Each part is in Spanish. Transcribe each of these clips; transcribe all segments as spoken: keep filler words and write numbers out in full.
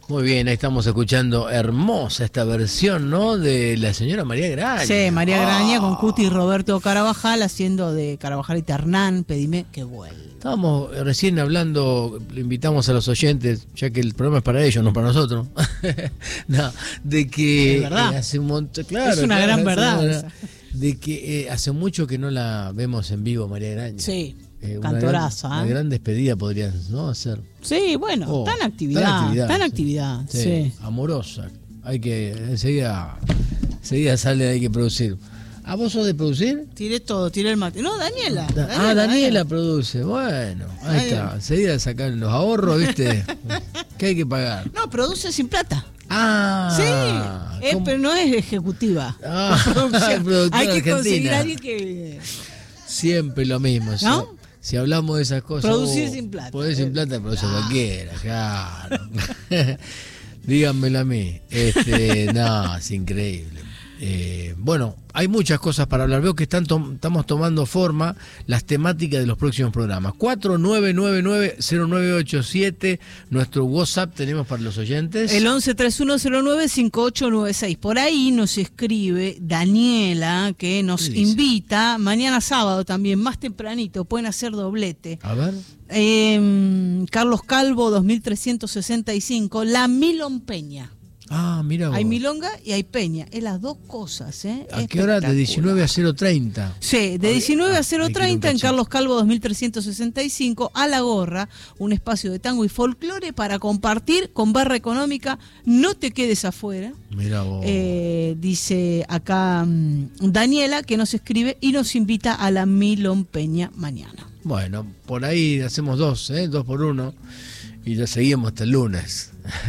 Muy bien, ahí estamos escuchando hermosa esta versión, ¿no? De la señora María Graña. Sí, María Graña oh. con Cuti y Roberto Carabajal haciendo de Carabajal y Ternán, Pedime que vuelva. Estábamos recién hablando, le invitamos a los oyentes, ya que el programa es para ellos, no para nosotros. No, de que es verdad. Eh, hace un montón, claro. Es una claro, gran es verdad. una, Esa. De que eh, hace mucho que no la vemos en vivo, María Graña. Sí. Eh, Cantoraza, una gran, ¿eh? una gran despedida podrían, ¿no? hacer. Sí, bueno, Oh, está en actividad, está en actividad, está en sí. actividad, Sí, sí. amorosa. Hay que, enseguida, enseguida sale, hay que producir. ¿Ah, vos sos de producir? Tiré todo, tiré el mate. No, Daniela. Da- Daniela ah, Daniela produce. Bueno, ahí Daniela. está. Enseguida sacan los ahorros, ¿viste? ¿Qué hay que pagar? No, produce sin plata. Ah, sí, es, ¿cómo? pero no es ejecutiva. Ah, Producción. productora Hay que argentina. conseguir a alguien que... Siempre lo mismo. ¿No? Si, si hablamos de esas cosas. Producir oh, sin plata. Producir sin plata, produce Ah. cualquiera, claro. Díganmelo a mí. Este, no, es increíble. Eh, bueno, hay muchas cosas para hablar. Veo que están to- estamos tomando forma las temáticas de los próximos programas. cuatro nueve nueve nueve cero nueve ocho siete, nuestro WhatsApp tenemos para los oyentes. El once treinta y uno cero nueve cincuenta y ocho noventa y seis. Por ahí nos escribe Daniela, que nos invita mañana sábado también, más tempranito, pueden hacer doblete. A ver. Eh, Carlos Calvo, dos mil trescientos sesenta y cinco, La Milompeña. Ah, mira vos. Hay milonga y hay peña, es las dos cosas, ¿eh? ¿A qué hora? De diecinueve a cero treinta. Sí, de diecinueve Ah, a cero treinta en Carlos Calvo dos mil trescientos sesenta y cinco, a La Gorra, un espacio de tango y folclore para compartir con barra económica. No te quedes afuera. Mira vos. Eh, dice acá um, Daniela, que nos escribe y nos invita a la Milompeña mañana. Bueno, por ahí hacemos dos, ¿eh? Dos por uno. Y lo seguimos hasta el lunes.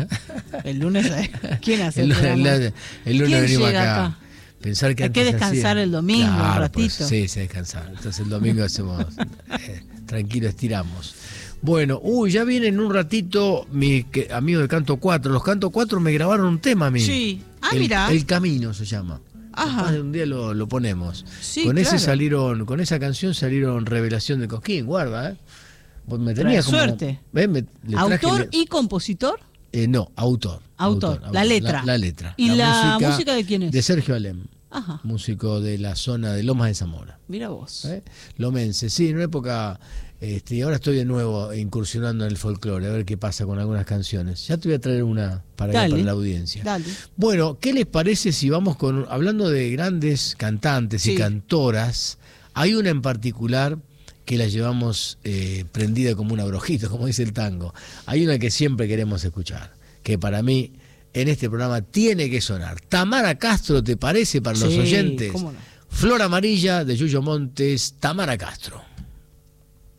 El lunes, ¿quién hace el, el lunes, programa? el, el lunes ¿Quién venimos llega acá. acá? Pensar que Hay que antes descansar hacía- el domingo, un Claro, ratito. pues, sí, sí, descansar. Entonces el domingo hacemos eh, tranquilo, estiramos. Bueno, uy, ya viene en un ratito mi que, amigo de Canto cuatro. Los Canto cuatro me grabaron un tema a mí. Sí. Ah, el, mirá. El Camino se llama. Ajá. Capaz de un día lo, lo ponemos. Sí, con ese claro. salieron, con esa canción salieron Revelación de Cosquín, guarda, ¿eh? Vos me Trae tenías como, suerte. ¿ves? Me- le traje ¿Autor le- y compositor? eh, no, autor. Autor, la letra. La, la letra. ¿Y la música de quién es? De Sergio Alem, Ajá, músico de la zona de Lomas de Zamora. mira vos. ¿Eh? Lomense, sí, en una época, este, y ahora estoy de nuevo incursionando en el folclore, a ver qué pasa con algunas canciones. Ya te voy a traer una para, Dale, para la audiencia. Dale. Bueno, ¿qué les parece si vamos con, hablando de grandes cantantes Sí. y cantoras, hay una en particular que la llevamos eh, prendida como un abrojito, como dice el tango. Hay una que siempre queremos escuchar, que para mí en este programa tiene que sonar. Tamara Castro, ¿te parece para los Sí, oyentes? cómo no. Flor Amarilla de Yuyo Montes, Tamara Castro.